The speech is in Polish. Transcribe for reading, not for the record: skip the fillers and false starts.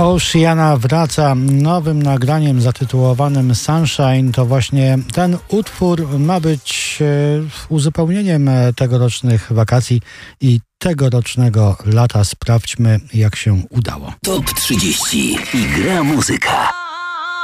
Oceana wraca nowym nagraniem zatytułowanym Sunshine. To właśnie ten utwór ma być uzupełnieniem tegorocznych wakacji i tegorocznego lata. Sprawdźmy, jak się udało. Top 30 i gra muzyka.